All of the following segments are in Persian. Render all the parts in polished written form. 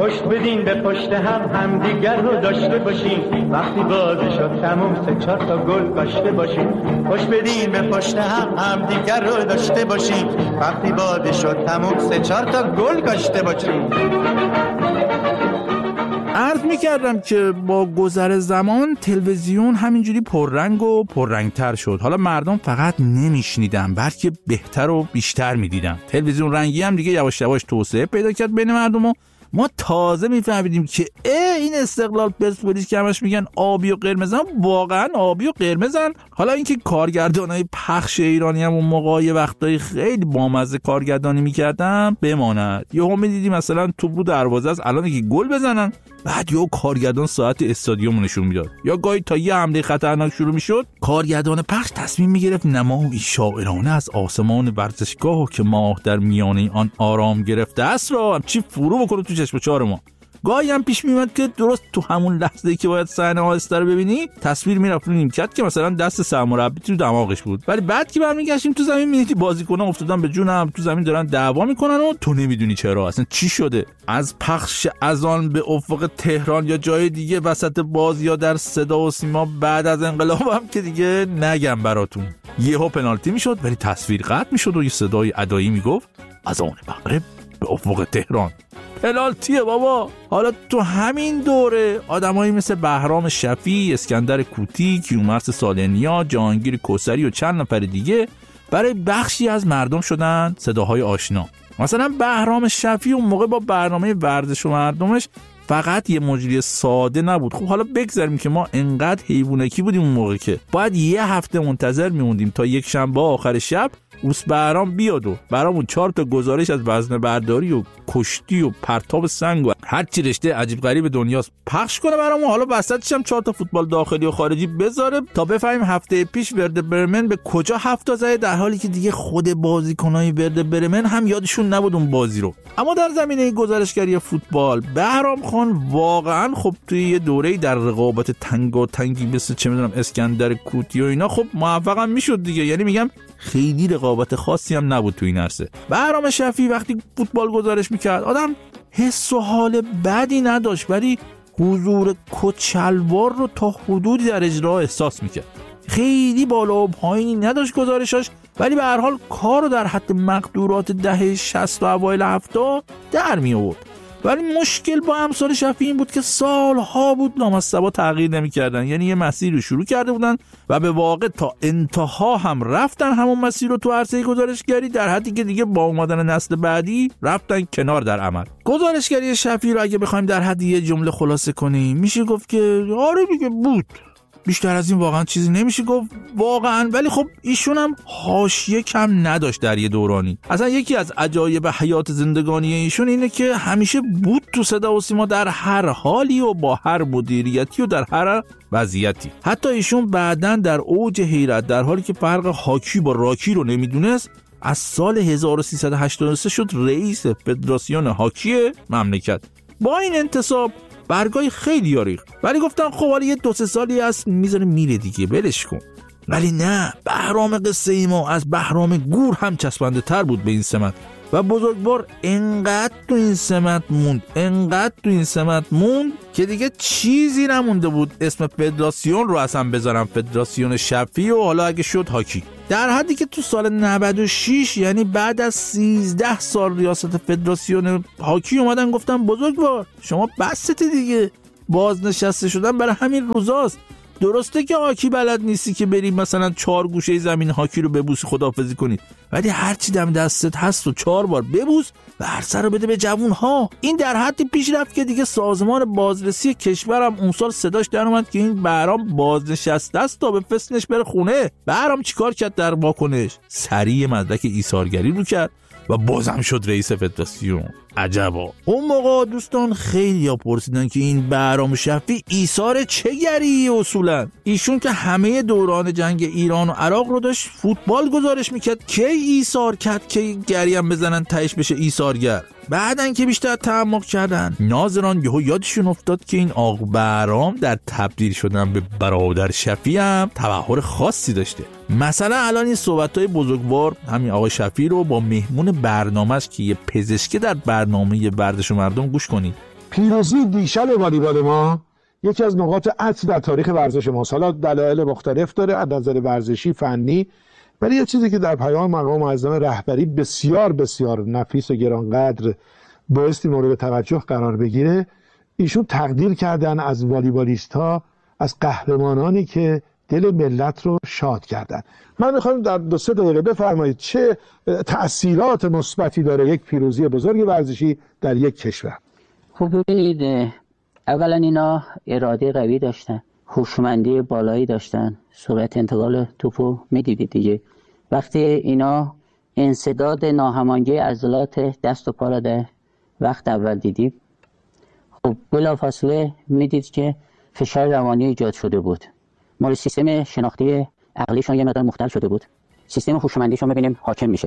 پشت بدین به پشت همدیگر رو داشته باشیم. وقتی بازی شد تموم 3-4 تا گل داشته باشیم. پشت بدین به پشت همدیگر رو داشته باشیم. وقتی بازی شد تموم 3-4 تا گل داشته باشیم. عرض می‌کردم که با گذر زمان تلویزیون همینجوری پررنگ و پررنگتر شد. حالا مردم فقط نمیشنیدن بلکه بهتر و بیشتر میدیدن. تلویزیون رنگی هم دیگه یواش یواش توسعه پیدا کرد بین مردم و ما تازه میفهمیدیم که این استقلال پرسپولیس که همش میگن آبی و قرمزن واقعا آبی و قرمزن. حالا اینکه کارگردانای پخش ایرانی هم اون موقع یه وقتایی خیلی بامزه کارگردانی میکردن بماند. یهو میدیدیم مثلا توپ رو دروازه است الان که گل بزنن بعد یهو کارگردان ساعت استادیوم نشون میداد. یا گاهی تا یه حمله خطرناک شروع میشد کارگردان پخش تصمیم میگرفت نمایی شاعرانه از آسمان ورزشگاه که ماه در میانه آن آرام گرفته است را چی فرو بکنه تو چشم چهار ما. گاهی هم پیش میومد که درست تو همون لحظه‌ای که باید صحنه آهسته رو ببینی تصویر میرفت رو نیمکت که مثلا دست سرمربی تو دماغش بود، ولی بعد که برمیگشتیم تو زمین می‌دیدی بازیکن‌ها افتادن به جون هم تو زمین دارن دعوا میکنن و تو نمیدونی چرا اصلا چی شده. از پخش اذان به افق تهران یا جای دیگه وسط بازی یا در صدا و سیما بعد از انقلاب هم که دیگه نگم براتون. یهو پنالتی میشد ولی تصویر قطع میشد و یه صدای ادایی میگفت اذان مغرب به افق تهران. پنالتیه بابا. حالا تو همین دوره آدمایی مثل بهرام شفیع، اسکندر کوتی، کیومرث سالنیا، جهانگیر کوثری و چند نفر دیگه برای بخشی از مردم شدن صداهای آشنا. مثلا بهرام شفیع اون موقع با برنامه ورزش و مردمش فقط یه مجری ساده نبود. خب حالا بگذاریم که ما انقدر حیوانکی بودیم اون موقع که باید یه هفته منتظر میموندیم تا یک شنبه آخر شب اوس بهرام بیاد و برامون 4 تا گزارش از وزنه برداری و کشتی و پرتاب سنگ و هر چی رشته عجیب غریب دنیاست پخش کنه برامون. حالا وسطش هم 4 تا فوتبال داخلی و خارجی بذاره تا بفهمیم هفته پیش ورده برمن به کجا 7 تا زده، در حالی که دیگه خود بازیکنای ورده برمن هم یادشون نبود اون بازی رو. اما در زمینه گزارشگری فوتبال بهرام خان واقعا خب توی یه دوره‌ای در رقابت تنگی مثل چه میدونم اسکندر کوتی و اینا خب موفقم میشد دیگه. یعنی میگم خیلی رقابت خاصی هم نبود تو این عرصه. بهرام شفیع وقتی فوتبال گزارش میکرد آدم حس و حال بدی نداشت ولی حضور کچلوار رو تا حدودی در اجرا احساس میکرد. خیلی بالا و پایینی نداشت گزارشاش ولی به هر حال کار رو در حد مقدورات دهه 60 و اوایل 70 در می آورد. ولی مشکل با امثال شفیع این بود که سالها بود لامصبا تغییر نمی‌کردن. یعنی یه مسیر رو شروع کرده بودن و به واقع تا انتها هم رفتن همون مسیر رو تو عرصه گزارشگری، در حدی که دیگه با اومدن نسل بعدی رفتن کنار در عمل. گزارشگری شفیع رو اگه بخوایم در حد یه جمله خلاصه کنیم میشه گفت که آره دیگه بود. بیشتر از این واقعا چیزی نمیشه گفت واقعا. ولی خب ایشون هم حاشیه کم نداشت در یه دورانی. اصلا یکی از عجایب حیات زندگانی ایشون اینه که همیشه بود تو صدا و سیما در هر حالی و با هر مدیریتی و در هر وضعیتی. حتی ایشون بعداً در اوج حیرت در حالی که فرق هاکی با راکی رو نمیدونست از سال 1383 شد رئیس فدراسیون هاکی مملکت. با این انتصاب برگای خیلی یاریخ، ولی گفتن خب حالا یه 2-3 سالی هست میذاره میره دیگه بلش کن. ولی نه، بهرام قصه ای ما از بهرام گور هم چسبنده تر بود به این سمت و بزرگوار انقدر تو این سمت موند که دیگه چیزی نمونده بود اسم فدراسیون رو اصلا بذارم فدراسیون شفیع و حالا اگه شد هاکی. در حدی که تو سال 96 یعنی بعد از 13 سال ریاست فدراسیون هاکی اومدن گفتن بزرگوار شما بسته دیگه، بازنشسته شدن برای همین روزاست. درسته که هاکی بلد نیستی که بریم مثلا 4 گوشه زمین هاکی رو ببوسی خداحافظی کنی، ولی هر چی دم دستت هست و 4 بار ببوس و هر سر رو بده به جوون‌ها. این در حدی پیش رفت که دیگه سازمان بازرسی کشورم اون سال صداش در اومد که این بهرام بازنشسته است تا بفرستنش بره خونه. بهرام چیکار کرد در واکنش؟ سریع مدرک ایثارگری رو کرد و بازم شد رئیس فدراسیون. عجبا. اون موقع دوستان خیلی ها پرسیدن که این بهرام شفیع ایثار چه گری اصولا؟ ایشون که همه دوران جنگ ایران و عراق رو داشت فوتبال گزارش میکرد، کی ایثار کرد که گری هم بزنن تهش بشه ایثارگر؟ بعدن که بیشتر تعمق کردن ناظران یهو یادشون افتاد که این آقا بهرام در تبدیل شدن به برادر شفیع هم تبحر خاصی داشته. مثلا الان این صحبت‌های بزرگوار همین آقا شفیع رو با مهمون برنامه‌اش که یه پزشک در برنامه ورزش و مردم گوش کنید. پیروزی دیشب والیبال ما یکی از نقاط عطف در تاریخ ورزش ما. حالا دلایل مختلف داره از نظر ورزشی، فنی، ولی یه چیزی که در پیام مقام معظم رهبری بسیار بسیار نفیس و گرانقدر بایستی مورد توجه قرار بگیره، ایشون تقدیر کردن از والیبالیست‌ها، از قهرمانانی که دل ملت رو شاد کردن. من میخوام در 2-3 دقیقه بفرمایید چه تأثیرات مثبتی داره یک پیروزی بزرگ ورزشی در یک کشور. خب ببینید، اولا اینا اراده قوی داشتن، هوشمندی بالایی داشتن، سرعت انتقال توپو میدیدید دیگه. وقتی اینا انسداد ناهماهنگی عضلات دست و پا را در وقت اول دیدیم، خب بلافاصله میدید که فشار روانی ایجاد شده بود. مال سیستم شناختی عقلیشون یه مقدار مختل شده بود، سیستم هوشمندیشون ببینیم حاکم میشه.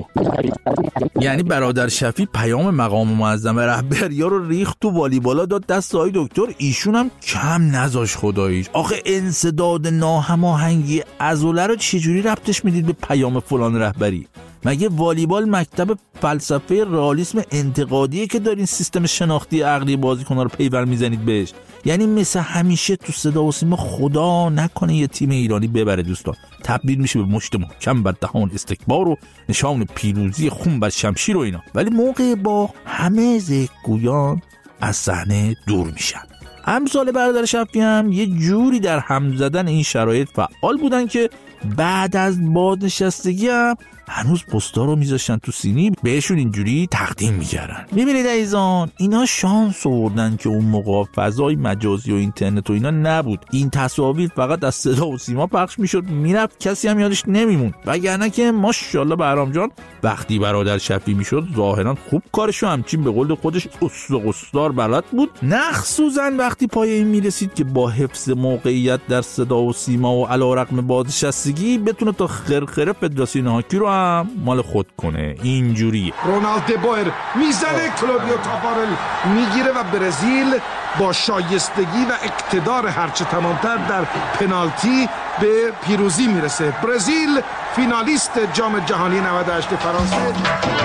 یعنی برادر شفیع پیام مقام معظم رهبریا رو ریخت تو والیبالا داد دست آقای دکتر، ایشون هم کم نذاش خداییش. آخه انسداد ناهماهنگی عضله رو چجوری ربطش میدید به پیام فلان رهبری؟ مگه والیبال مکتب فلسفه رئالیسم انتقادیه که دارین سیستم شناختی عقلی بازیکن‌ها رو پیور میزنید بهش؟ یعنی مثل همیشه تو صدا و سیما خدا نکنه یه تیم ایرانی ببره دوستان، تبدیل میشه به مشت محکم بر دهان استکبار و نشان پیروزی خون بر شمشیر و اینا، ولی موقع با همه ذکرگویان از صحنه دور میشن. امثال برادر شفیع هم یه جوری در هم زدن این شرایط فعال بودن که بعد از بازنشستگی هم هنوز پستا رو میذاشتن تو سینی بهشون اینجوری تقدیم میکردن. ببینید عزیزان، اینا شانس آوردن که اون موقع فضای مجازی و اینترنت و اینا نبود. این تصاویر فقط از صدا و سیما پخش میشد، میرفت کسی هم یادش نمیمون. وگرنه که ماشاءالله بهرام جان وقتی برادر شفیع میشد ظاهرا خوب کارشو همچین به قول خودش قصدار بلد بود، مخصوصا وقتی پای این میرسید که با حفظ موقعیت در صدا و سیما و علیرغم بازنشستگی بتونه تا خرخره فدراسیون هاکی رو مال خود کنه. اینجوری رونالد دبایر میزنه، کلودیو تاپارل میگیره و برزیل با شایستگی و اقتدار هرچه تمامتر در پنالتی به پیروزی میرسه. برزیل فینالیست جام جهانی 98 فرانسه.